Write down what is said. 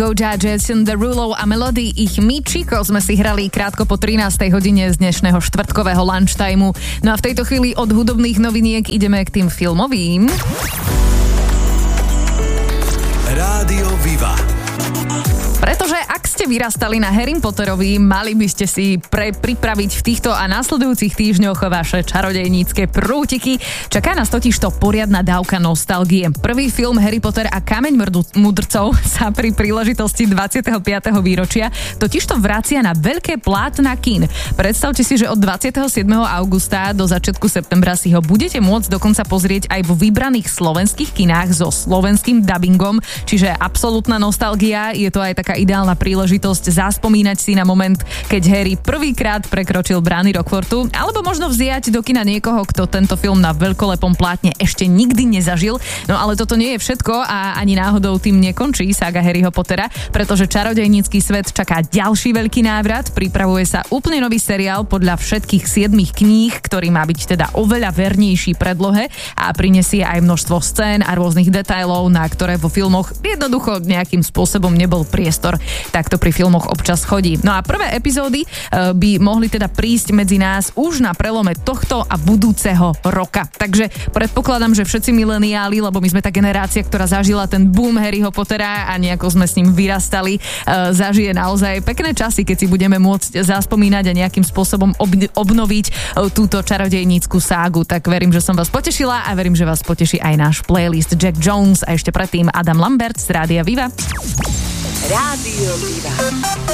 Goja, Jason Derulo a Melody ich Mi Chico sme si hrali krátko po 13. hodine z dnešného štvrtkového lunchtimeu. No a v tejto chvíli od hudobných noviniek ideme k tým filmovým. Rádio Viva. Pretože ak ste vyrastali na Harry Potterovi, mali by ste si pripraviť v týchto a následujúcich týždňoch vaše čarodejnícke prútiky. Čaká nás totižto poriadna dávka nostalgie. Prvý film Harry Potter a Kameň mudrcov sa pri príležitosti 25. výročia totižto vracia na veľké plátna kín. Predstavte si, že od 27. augusta do začiatku septembra si ho budete môcť dokonca pozrieť aj vo vybraných slovenských kinách so slovenským dubbingom, čiže absolútna nostalgia. Je to aj taká ideálna príležitosť zaspomínať si na moment, keď Harry prvýkrát prekročil brány Rockfortu, alebo možno vziať do kina niekoho, kto tento film na veľkolepom plátne ešte nikdy nezažil. No ale toto nie je všetko a ani náhodou tým nekončí saga Harryho Pottera, pretože čarodejnícky svet čaká ďalší veľký návrat, pripravuje sa úplne nový seriál podľa všetkých 7 kníh, ktorý má byť teda oveľa vernejší predlohe a prinesie aj množstvo scén a rôznych detailov, na ktoré vo filmoch jednoducho nejakým spôsobom nebol priestor. Tak to pri filmoch občas chodí. No a prvé epizódy by mohli teda prísť medzi nás už na prelome tohto a budúceho roka. Takže predpokladám, že všetci mileniáli, lebo my sme tá generácia, ktorá zažila ten boom Harryho Pottera a nejako sme s ním vyrastali, zažije naozaj pekné časy, keď si budeme môcť zaspomínať a nejakým spôsobom obnoviť túto čarodejnícku ságu. Tak verím, že som vás potešila a verím, že vás poteší aj náš playlist Jack Jones a ešte predtým Adam Lambert z Rádia Viva. Rádio Viva.